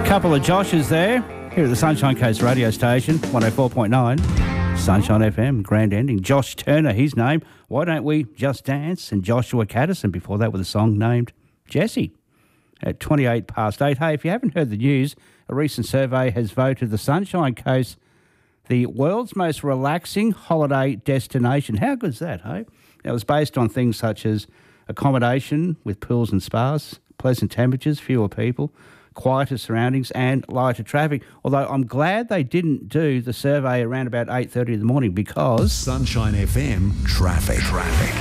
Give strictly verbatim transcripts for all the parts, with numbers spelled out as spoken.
Couple of Joshes there, here at the Sunshine Coast radio station, one oh four point nine, Sunshine F M, grand ending. Josh Turner, his name, Why Don't We Just Dance? And Joshua Caddison before that with a song named Jessie. At twenty-eight past eight. Hey, if you haven't heard the news, a recent survey has voted the Sunshine Coast the world's most relaxing holiday destination. How good's that, hey? It was based on things such as accommodation with pools and spas, pleasant temperatures, fewer people, quieter surroundings and lighter traffic. Although I'm glad they didn't do the survey around about eight thirty in the morning because... Sunshine F M traffic. Traffic.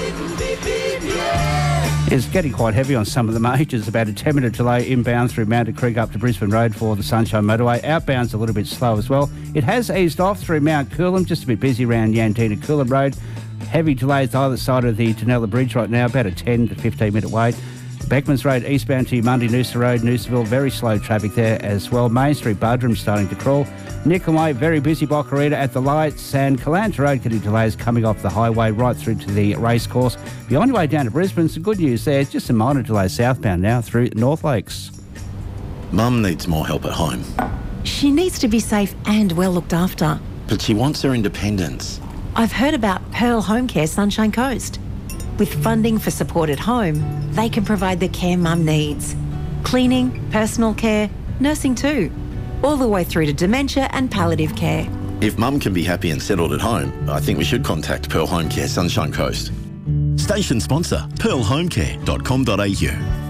It's getting quite heavy on some of the majors. About a ten minute delay inbound through Mount Creek up to Brisbane Road for the Sunshine Motorway. Outbound's a little bit slow as well. It has eased off through Mount Coolum, just a bit busy around Yantina Coolum Road. Heavy delays either side of the Tanella Bridge right now, about a ten to fifteen minute wait. Beckmans Road eastbound to Mundy Noosa Road, Noosaville, very slow traffic there as well. Main Street Budrum starting to crawl. Nicolay, very busy. Boccarita at the lights, and Calanta Road getting delays coming off the highway right through to the racecourse. Be on your way down to Brisbane, some good news there. Just some minor delays southbound now through North Lakes. Mum needs more help at home. She needs to be safe and well looked after. But she wants her independence. I've heard about Pearl Home Care Sunshine Coast. With funding for support at home, they can provide the care Mum needs. Cleaning, personal care, nursing too. All the way through to dementia and palliative care. If Mum can be happy and settled at home, I think we should contact Pearl Home Care Sunshine Coast. Station sponsor, pearl home care dot com dot a u.